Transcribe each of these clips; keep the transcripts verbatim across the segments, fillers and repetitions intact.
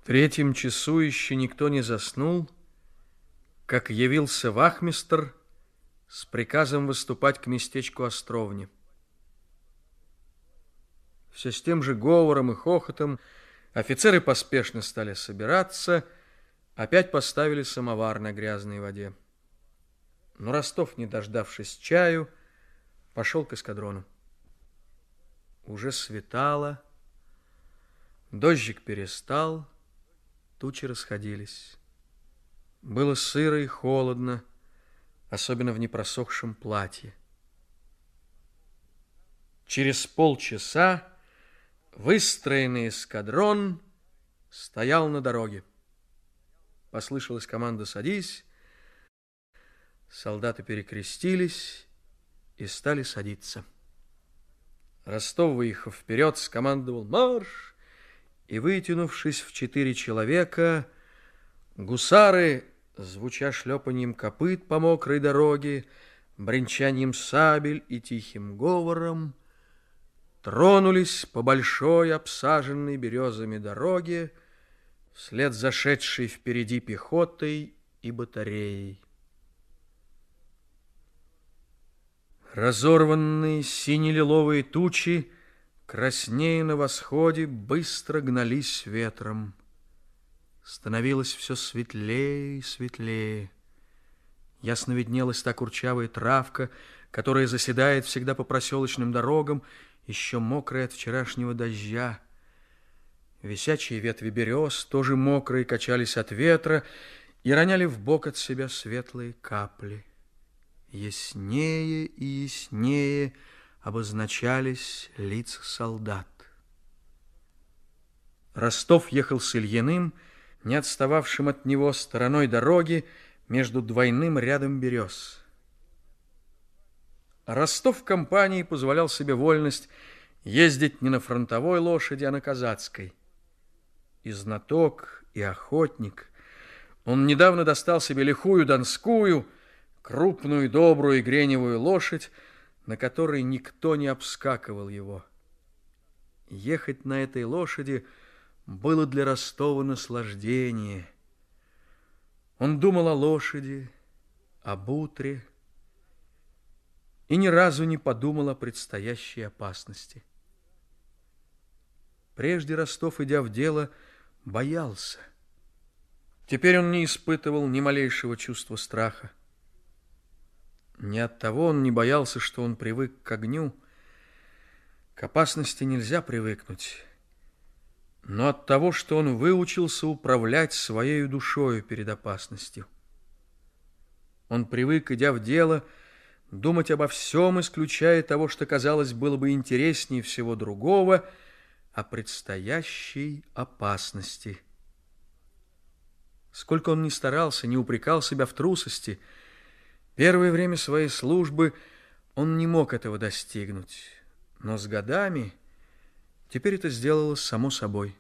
В третьем часу еще никто не заснул, как явился вахмистр с приказом выступать к местечку Островни. Все с тем же говором и хохотом офицеры поспешно стали собираться, опять поставили самовар на грязной воде. Но Ростов, не дождавшись чаю, пошел к эскадрону. Уже светало, дождик перестал, тучи расходились. Было сыро и холодно, особенно в непросохшем платье. Через полчаса выстроенный эскадрон стоял на дороге. Послышалась команда «Садись». Солдаты перекрестились и стали садиться. Ростов, выехав вперед, скомандовал «Марш!» и, вытянувшись в четыре человека, гусары, звуча шлепаньем копыт по мокрой дороге, бренчанием сабель и тихим говором, тронулись по большой, обсаженной березами дороге, вслед зашедшей впереди пехотой и батареей. Разорванные сине-лиловые тучи, краснея на восходе, быстро гнались ветром. Становилось все светлее и светлее. Ясно виднелась та курчавая травка, которая заседает всегда по проселочным дорогам, еще мокрая от вчерашнего дождя. Висячие ветви берез, тоже мокрые, качались от ветра и роняли в бок от себя светлые капли. Яснее и яснее обозначались лица солдат. Ростов ехал с Ильиным, не отстававшим от него стороной дороги, между двойным рядом берез. Ростов в компании позволял себе вольность ездить не на фронтовой лошади, а на казацкой. И знаток, и охотник. Он недавно достал себе лихую донскую, крупную, добрую и греневую лошадь, на которой никто не обскакивал его. Ехать на этой лошади было для Ростова наслаждение. Он думал о лошади, об утре и ни разу не подумал о предстоящей опасности. Прежде Ростов, идя в дело, боялся. Теперь он не испытывал ни малейшего чувства страха. Не от того он не боялся, что он привык к огню. К опасности нельзя привыкнуть. Но от того, что он выучился управлять своей душою перед опасностью. Он привык, идя в дело, думать обо всем, исключая того, что, казалось, было бы интереснее всего другого, о предстоящей опасности. Сколько он ни старался, не упрекал себя в трусости, первое время своей службы он не мог этого достигнуть, но с годами теперь это сделалось само собой.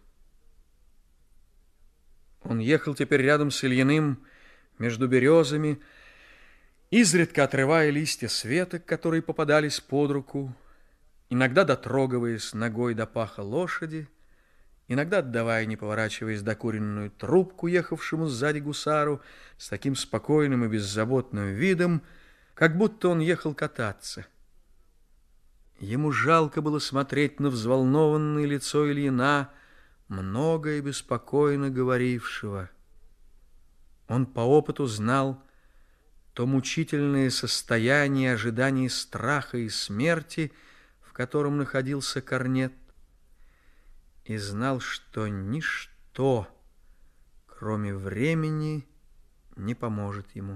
Он ехал теперь рядом с Ильиным между березами, изредка отрывая листья с веток, которые попадались под руку, иногда дотрогиваясь ногой до паха лошади, иногда отдавая, не поворачиваясь, докуренную трубку ехавшему сзади гусару с таким спокойным и беззаботным видом, как будто он ехал кататься. Ему жалко было смотреть на взволнованное лицо Ильина, много и беспокойно говорившего. Он по опыту знал то мучительное состояние ожидания страха и смерти, в котором находился корнет, и знал, что ничто, кроме времени, не поможет ему.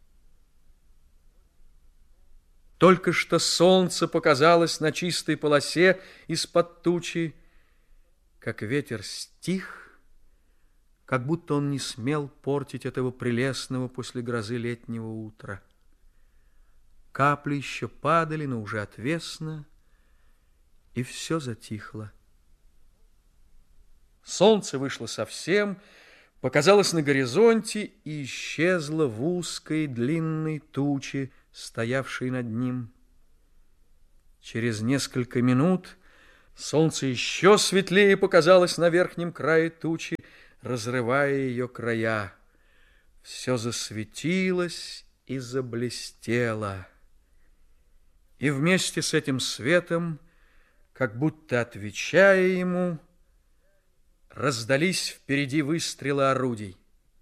Только что солнце показалось на чистой полосе из-под тучи, как ветер стих, как будто он не смел портить этого прелестного после грозы летнего утра. Капли еще падали, но уже отвесно, и все затихло. Солнце вышло совсем, показалось на горизонте и исчезло в узкой длинной туче, стоявшей над ним. Через несколько минут солнце еще светлее показалось на верхнем крае тучи, разрывая ее края. Все засветилось и заблестело. И вместе с этим светом, как будто отвечая ему, раздались впереди выстрелы орудий.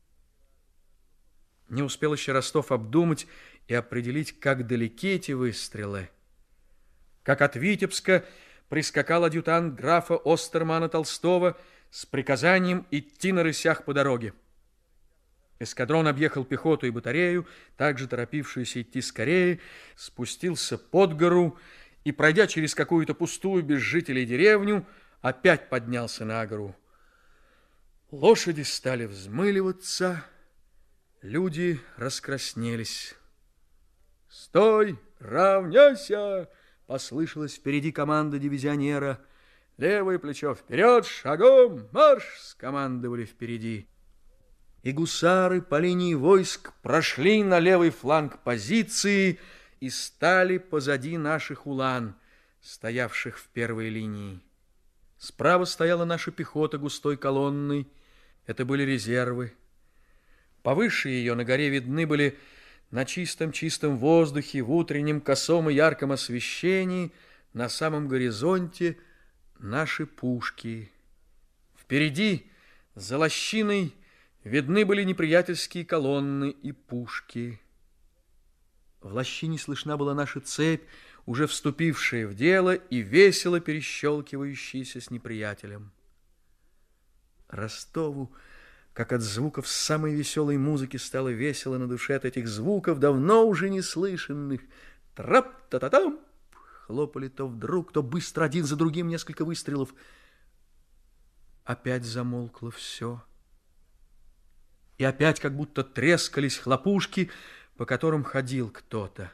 Не успел еще Ростов обдумать и определить, как далеки эти выстрелы, как от Витебска прискакал адъютант графа Остермана Толстого с приказанием идти на рысях по дороге. Эскадрон объехал пехоту и батарею, также торопившуюся идти скорее, спустился под гору и, пройдя через какую-то пустую без жителей деревню, опять поднялся на гору. Лошади стали взмыливаться, люди раскраснелись. «Стой! Равняйся!» — послышалась впереди команда дивизионера. «Левое плечо вперед! Шагом! Марш!» — скомандовали впереди. И гусары по линии войск прошли на левый фланг позиции и стали позади наших улан, стоявших в первой линии. Справа стояла наша пехота густой колонной. Это были резервы. Повыше ее на горе видны были на чистом-чистом воздухе, в утреннем косом и ярком освещении, на самом горизонте наши пушки. Впереди, за лощиной, видны были неприятельские колонны и пушки. В лощине слышна была наша цепь, уже вступившая в дело и весело перещелкивающаяся с неприятелем. Ростову, как от звуков самой веселой музыки, стало весело на душе от этих звуков, давно уже не слышанных. Трап-та-та-там! Хлопали то вдруг, то быстро один за другим несколько выстрелов. Опять замолкло все. И опять как будто трескались хлопушки, по которым ходил кто-то.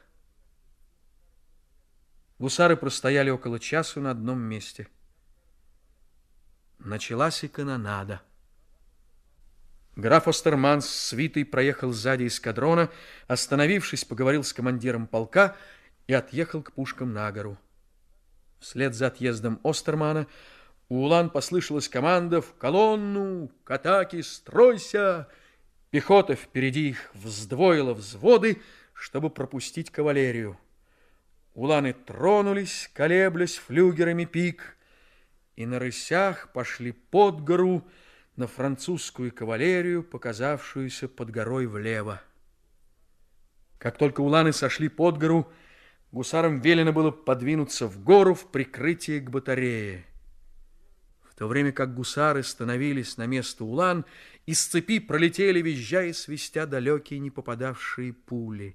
Гусары простояли около часу на одном месте. Началась и канонада. Граф Остерман с свитой проехал сзади эскадрона, остановившись, поговорил с командиром полка и отъехал к пушкам на гору. Вслед за отъездом Остермана у улан послышалась команда: «В колонну! К атаке! Стройся!» Пехота впереди их вздвоила взводы, чтобы пропустить кавалерию. Уланы тронулись, колеблясь флюгерами пик, и на рысях пошли под гору на французскую кавалерию, показавшуюся под горой влево. Как только уланы сошли под гору, гусарам велено было подвинуться в гору в прикрытие к батарее. В то время как гусары становились на место улан, из цепи пролетели, визжа и свистя, далекие не попадавшие пули.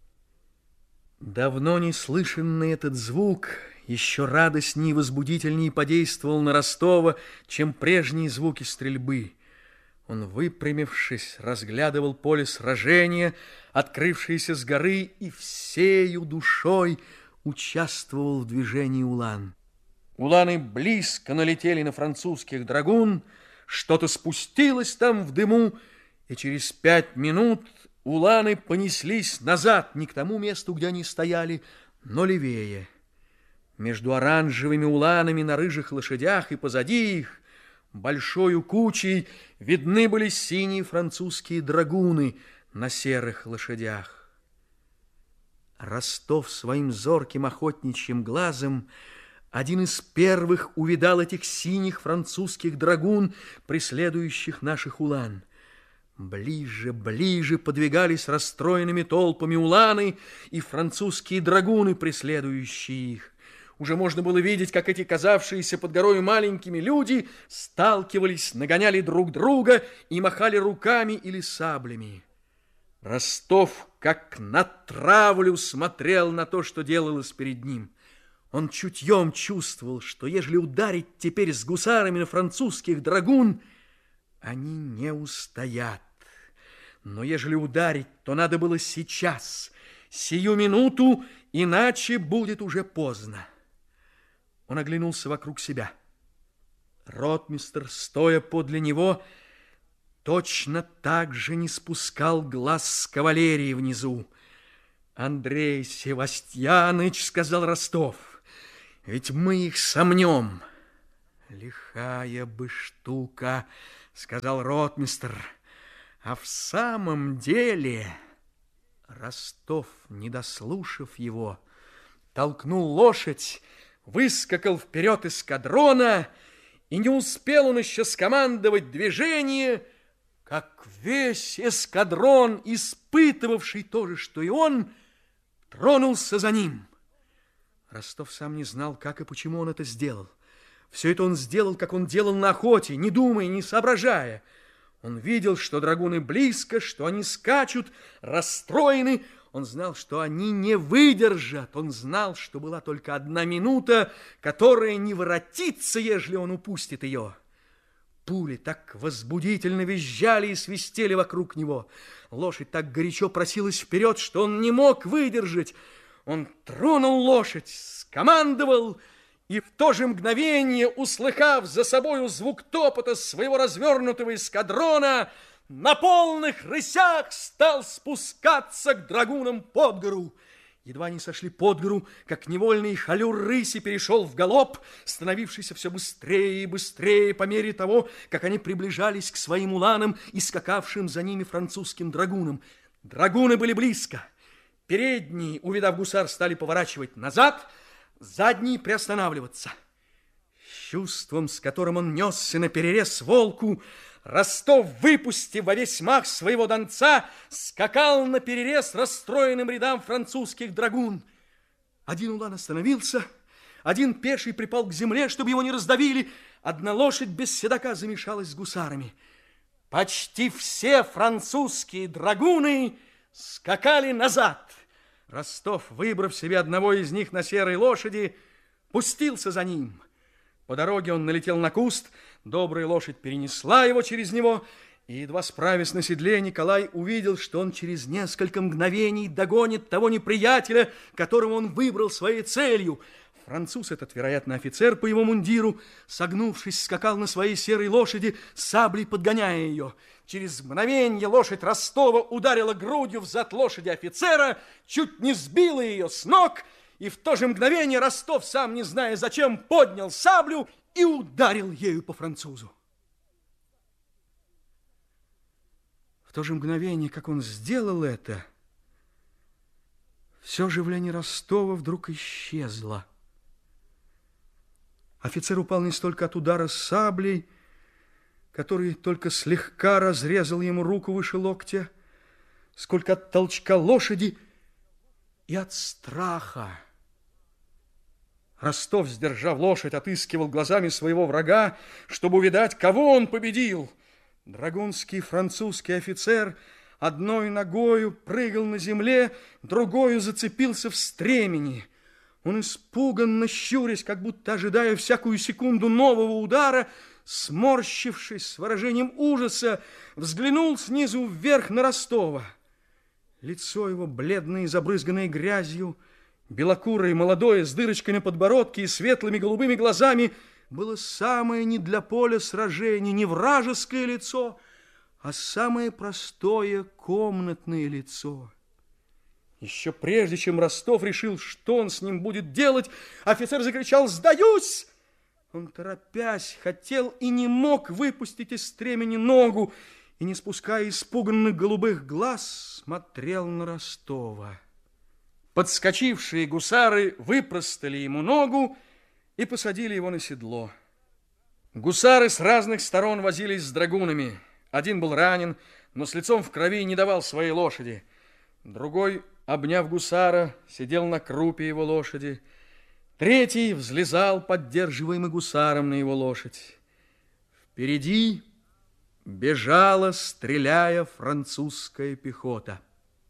Давно не слышанный этот звук еще радостнее и возбудительнее подействовал на Ростова, чем прежние звуки стрельбы. Он, выпрямившись, разглядывал поле сражения, открывшееся с горы, и всею душой участвовал в движении улан. Уланы близко налетели на французских драгун, что-то спустилось там в дыму, и через пять минут уланы понеслись назад, не к тому месту, где они стояли, но левее. Между оранжевыми уланами на рыжих лошадях и позади их большою кучей видны были синие французские драгуны на серых лошадях. Ростов своим зорким охотничьим глазом один из первых увидал этих синих французских драгун, преследующих наших улан. Ближе, ближе подвигались расстроенными толпами уланы и французские драгуны, преследующие их. Уже можно было видеть, как эти казавшиеся под горой маленькими люди сталкивались, нагоняли друг друга и махали руками или саблями. Ростов, как на травлю, смотрел на то, что делалось перед ним. Он чутьем чувствовал, что ежели ударить теперь с гусарами на французских драгун, они не устоят. Но ежели ударить, то надо было сейчас, сию минуту, иначе будет уже поздно. Он оглянулся вокруг себя. Ротмистр, стоя подле него, точно так же не спускал глаз с кавалерии внизу. «Андрей Севастьяныч, — сказал Ростов, — ведь мы их сомнем. Лихая бы штука, сказал ротмистр. А в самом деле... Ростов, не дослушав его, толкнул лошадь, выскакал вперед эскадрона, и не успел он еще скомандовать движение, как весь эскадрон, испытывавший то же, что и он, тронулся за ним. Ростов сам не знал, как и почему он это сделал. Все это он сделал, как он делал на охоте, не думая, не соображая. Он видел, что драгуны близко, что они скачут, расстроены. Он знал, что они не выдержат. Он знал, что была только одна минута, которая не воротится, ежели он упустит ее. Пули так возбудительно визжали и свистели вокруг него. Лошадь так горячо просилась вперед, что он не мог выдержать. Он тронул лошадь, скомандовал, и в то же мгновение, услыхав за собою звук топота своего развернутого эскадрона, на полных рысях стал спускаться к драгунам под гору. Едва они сошли под гору, как невольный халюр рыси перешел в галоп, становившийся все быстрее и быстрее по мере того, как они приближались к своим уланам и скакавшим за ними французским драгунам. Драгуны были близко. Передние, увидав гусар, стали поворачивать назад, задний приостанавливаться. С чувством, с которым он несся наперерез волку, Ростов, выпустив во весь мах своего донца, скакал наперерез расстроенным рядам французских драгун. Один улан остановился, один пеший припал к земле, чтобы его не раздавили, одна лошадь без седока замешалась с гусарами. Почти все французские драгуны скакали назад. Ростов, выбрав себе одного из них на серой лошади, пустился за ним. По дороге он налетел на куст, добрая лошадь перенесла его через него, и, едва справясь на седле, Николай увидел, что он через несколько мгновений догонит того неприятеля, которого он выбрал своей целью. Француз этот, вероятно, офицер по его мундиру, согнувшись, скакал на своей серой лошади, саблей подгоняя ее. Через мгновенье лошадь Ростова ударила грудью в зад лошади офицера, чуть не сбила ее с ног, и в то же мгновение Ростов, сам не зная зачем, поднял саблю и ударил ею по французу. В то же мгновение, как он сделал это, все оживление Ростова вдруг исчезло. Офицер упал не столько от удара саблей, который только слегка разрезал ему руку выше локтя, сколько от толчка лошади и от страха. Ростов, сдержав лошадь, отыскивал глазами своего врага, чтобы увидать, кого он победил. Драгунский французский офицер одной ногою прыгал на земле, другою зацепился в стремени. Он, испуганно щурясь, как будто ожидая всякую секунду нового удара, сморщившись с выражением ужаса, взглянул снизу вверх на Ростова. Лицо его, бледное и забрызганное грязью, белокурое, молодое, с дырочкой на подбородке и светлыми голубыми глазами, было самое не для поля сражений, не вражеское лицо, а самое простое комнатное лицо. Еще прежде, чем Ростов решил, что он с ним будет делать, офицер закричал: «Сдаюсь!» Он, торопясь, хотел и не мог выпустить из стремени ногу, и, не спуская испуганных голубых глаз, смотрел на Ростова. Подскочившие гусары выпростали ему ногу и посадили его на седло. Гусары с разных сторон возились с драгунами. Один был ранен, но с лицом в крови не давал своей лошади. Другой, обняв гусара, сидел на крупе его лошади. Третий взлезал, поддерживаемый гусаром, на его лошадь. Впереди бежала, стреляя, французская пехота.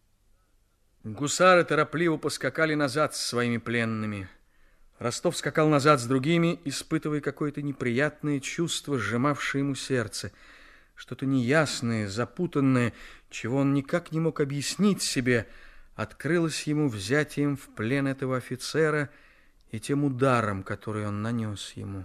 Гусары торопливо поскакали назад с своими пленными. Ростов скакал назад с другими, испытывая какое-то неприятное чувство, сжимавшее ему сердце. Что-то неясное, запутанное, чего он никак не мог объяснить себе, открылось ему взятием в плен этого офицера и тем ударом, который он нанес ему.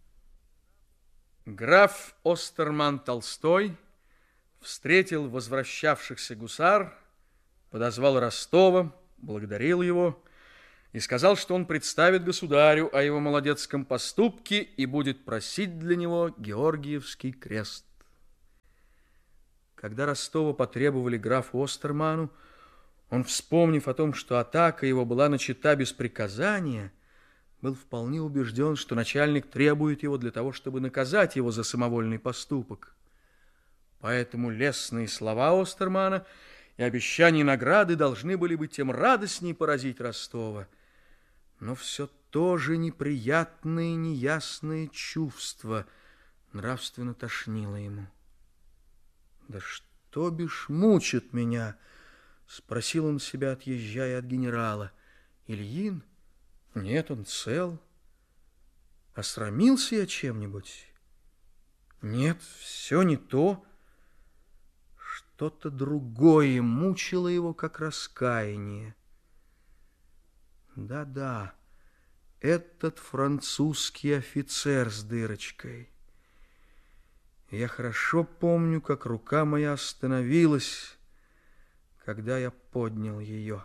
Граф Остерман Толстой встретил возвращавшихся гусар, подозвал Ростова, благодарил его и сказал, что он представит государю о его молодецком поступке и будет просить для него Георгиевский крест. Когда Ростова потребовали графу Остерману, он, вспомнив о том, что атака его была начата без приказания, был вполне убежден, что начальник требует его для того, чтобы наказать его за самовольный поступок. Поэтому лестные слова Остермана и обещание награды должны были бы тем радостней поразить Ростова. Но все то же неприятное, неясное чувство нравственно тошнило ему. «Да что бишь мучит меня?» — спросил он себя, отъезжая от генерала. «Ильин? Нет, он цел. Осрамился я чем-нибудь? Нет, все не то». Что-то другое мучило его, как раскаяние. Да-да, этот французский офицер с дырочкой. Я хорошо помню, как рука моя остановилась, когда я поднял ее.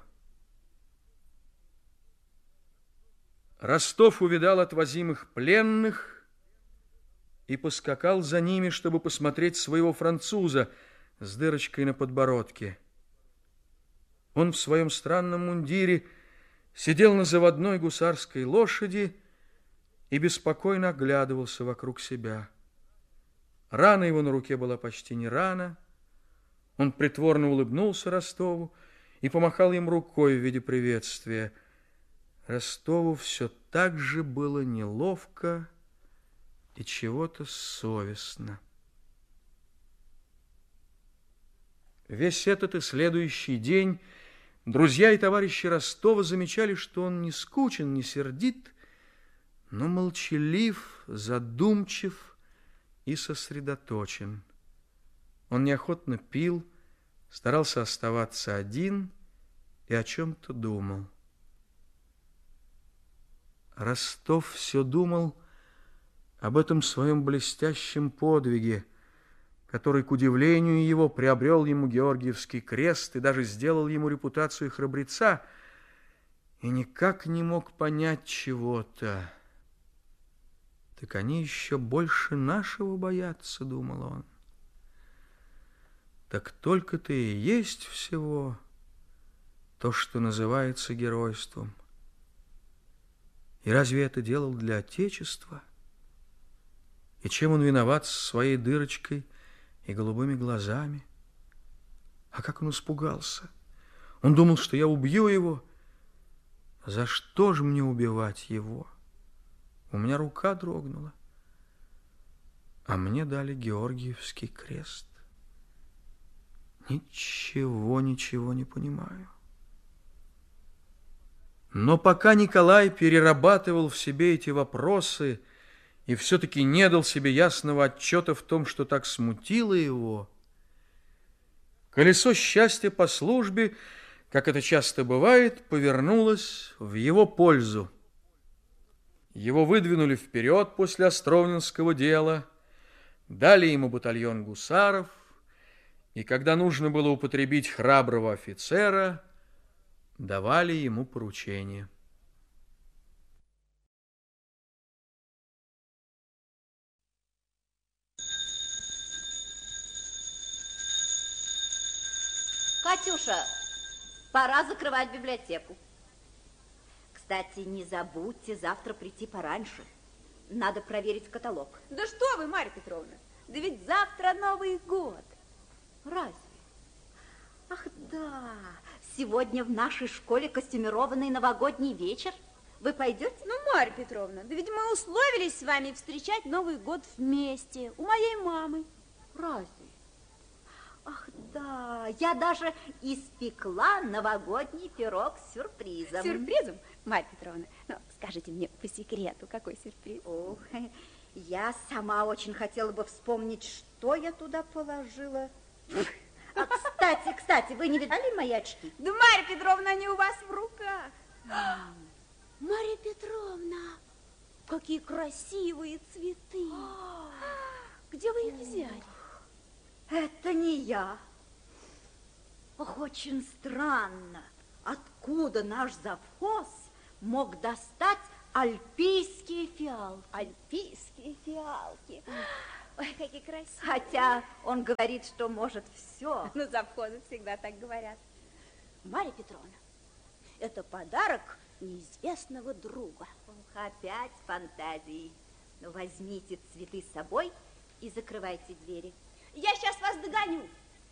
Ростов увидал отвозимых пленных и поскакал за ними, чтобы посмотреть своего француза с дырочкой на подбородке. Он в своем странном мундире сидел на заводной гусарской лошади и беспокойно оглядывался вокруг себя. Рана его на руке была почти не рана. Он притворно улыбнулся Ростову и помахал им рукой в виде приветствия. Ростову все так же было неловко и чего-то совестно. Весь этот и следующий день друзья и товарищи Ростова замечали, что он не скучен, не сердит, но молчалив, задумчив и сосредоточен. Он неохотно пил, старался оставаться один и о чем-то думал. Ростов все думал об этом своем блестящем подвиге, который, к удивлению его, приобрел ему Георгиевский крест и даже сделал ему репутацию храбреца, и никак не мог понять чего-то. Так они еще больше нашего боятся, думал он. Так только-то и есть всего то, что называется геройством. И разве это делал для Отечества? И чем он виноват с своей дырочкой и голубыми глазами? А как он испугался! Он думал, что я убью его. За что же мне убивать его? У меня рука дрогнула, а мне дали Георгиевский крест. Ничего, ничего не понимаю. Но пока Николай перерабатывал в себе эти вопросы и все-таки не дал себе ясного отчета в том, что так смутило его, колесо счастья по службе, как это часто бывает, повернулось в его пользу. Его выдвинули вперед после Островненского дела, дали ему батальон гусаров, и когда нужно было употребить храброго офицера, давали ему поручение. Катюша, пора закрывать библиотеку. Кстати, не забудьте завтра прийти пораньше. Надо проверить каталог. Да что вы, Марья Петровна, да ведь завтра Новый год. Разве? Ах, да, сегодня в нашей школе костюмированный новогодний вечер. Вы пойдете? Ну, Марья Петровна, да ведь мы условились с вами встречать Новый год вместе, у моей мамы. Разве? Ах, да, я даже испекла новогодний пирог с сюрпризом. Сюрпризом? Марья Петровна, ну, скажите мне по секрету, какой сюрприз? Ох, я сама очень хотела бы вспомнить, что я туда положила. А, кстати, кстати, вы не видали мои очки? Да, Марья Петровна, они у вас в руках. Марья Петровна, какие красивые цветы. Где вы их взяли? Это не я. Ох, очень странно. Откуда наш завхоз мог достать альпийские фиалки. Альпийские фиалки. Ой, какие красивые. Хотя он говорит, что может все. Ну, завхозы всегда так говорят. Марья Петровна, это подарок неизвестного друга. Ох, опять фантазии. Ну, возьмите цветы с собой и закрывайте двери. Я сейчас вас догоню.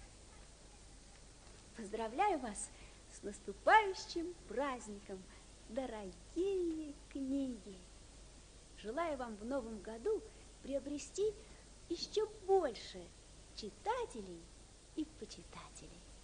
Поздравляю вас с наступающим праздником, дорогие книги. Желаю вам в новом году приобрести еще больше читателей и почитателей.